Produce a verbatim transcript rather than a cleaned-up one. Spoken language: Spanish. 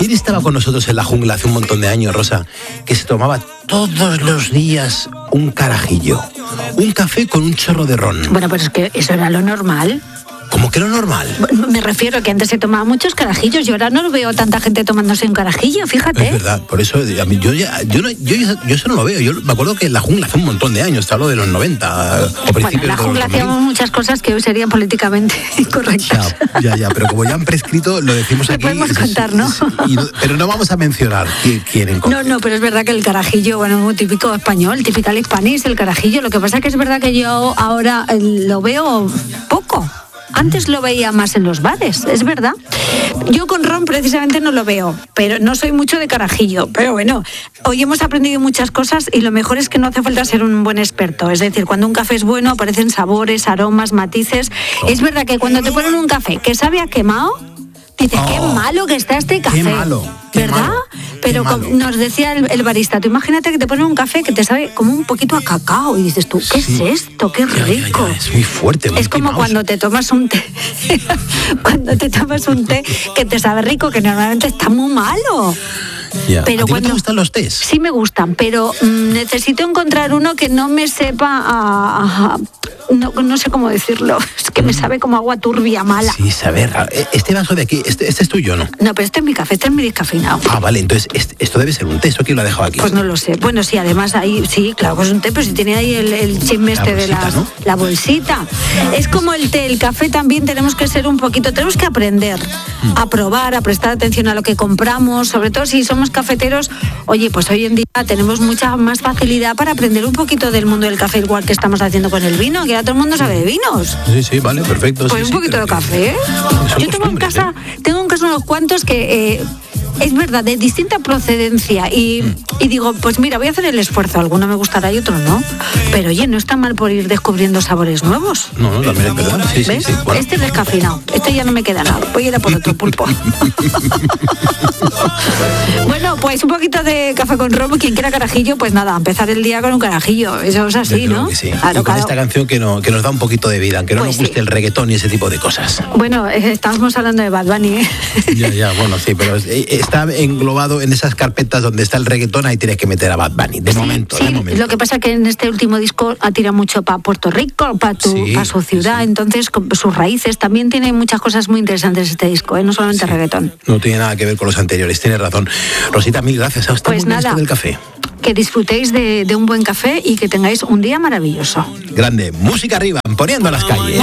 ¿Quién estaba con nosotros en la jungla hace un montón de años, Rosa, que se tomaba todos los días un carajillo? Un café con un chorro de ron. Bueno, pues es que eso era lo normal. ¿Cómo que lo normal? Me refiero a que antes se tomaba muchos carajillos. Yo ahora no veo tanta gente tomándose un carajillo, fíjate. Es verdad, por eso a mí, yo, ya, yo, no, yo, yo eso no lo veo. Yo me acuerdo que en la jungla hace un montón de años, te hablo de los noventa o principios bueno, en la de jungla los hacíamos muchas cosas que hoy serían políticamente incorrectas. Ya, ya, ya, pero como ya han prescrito, lo decimos aquí. Lo podemos contar, ¿no? Y, pero no vamos a mencionar quién en No, no, pero es verdad que el carajillo, bueno, es muy típico español, typical Spanish, el carajillo. Lo que pasa es que es verdad que yo ahora lo veo poco. Antes lo veía más en los bares, es verdad. Yo con ron precisamente no lo veo, pero no soy mucho de carajillo. Pero bueno, hoy hemos aprendido muchas cosas y lo mejor es que no hace falta ser un buen experto. Es decir, cuando un café es bueno aparecen sabores, aromas, matices. Es verdad que cuando te ponen un café que sabe a quemado, dices, oh, qué malo que está este café. Qué malo. Qué ¿verdad? Malo, pero malo. Nos decía el, el barista, tú imagínate que te ponen un café que te sabe como un poquito a cacao y dices tú, ¿qué sí. es esto? ¡Qué rico! Ya, ya, ya. Es muy fuerte. Muy es como quemaos. cuando te tomas un té, cuando te tomas un té que te sabe rico, que normalmente está muy malo. Yeah. Pero ¿A ti cuando, no te gustan los tés? Sí me gustan, pero mmm, necesito encontrar uno que no me sepa a, a, no, no sé cómo decirlo, es que me sabe como agua turbia, mala. Sí, sabe raro. Este vaso de aquí, este, este es tuyo, ¿no? No, pero este es mi café, este es mi descafeinado. Ah, vale, entonces este, esto debe ser un té, ¿esto quién lo ha dejado aquí? Pues no lo sé. Bueno, sí, además ahí, sí, claro que es un té, pero si tiene ahí el, el chisme este de la, ¿no? la bolsita. Es como el té, el café también tenemos que ser un poquito, tenemos que aprender mm. a probar, a prestar atención a lo que compramos, sobre todo si somos cafeteros. Oye, pues hoy en día tenemos mucha más facilidad para aprender un poquito del mundo del café, igual que estamos haciendo con el vino, que ya todo el mundo sabe de vinos. Sí, sí, vale, perfecto. Pues sí, un poquito sí, de café, ¿eh? Yo tengo en casa, ¿eh? tengo en casa unos cuantos que... Eh, es verdad, de distinta procedencia y, mm. y digo, pues mira, voy a hacer el esfuerzo, alguno me gustará y otro no, pero oye, no está mal por ir descubriendo sabores nuevos. No, no, también es verdad. Sí, ¿ves? Sí, sí, bueno. Este es descafeinado, este ya no me queda nada, voy a ir a por otro pulpo. Bueno, pues un poquito de café con ron, quien quiera carajillo, pues nada, empezar el día con un carajillo, eso es así, ¿no? Que sí. Claro, y con claro. esta canción que, no, que nos da un poquito de vida, aunque no pues nos guste sí. el reggaetón y ese tipo de cosas. Bueno, eh, estábamos hablando de Bad Bunny, ¿eh? Ya, ya, bueno, sí, pero está englobado en esas carpetas donde está el reggaetón, ahí tienes que meter a Bad Bunny, de sí, momento, sí, de momento. Lo que pasa es que en este último disco ha tirado mucho para Puerto Rico, para sí, pa su ciudad, sí. entonces con sus raíces, también tiene muchas cosas muy interesantes este disco, ¿eh? No solamente sí. reggaetón. No tiene nada que ver con los anteriores, tienes razón. Rosita, mil gracias, hasta pues muy nada, del café. Que disfrutéis de, de un buen café y que tengáis un día maravilloso. Grande, música arriba, poniendo las calles.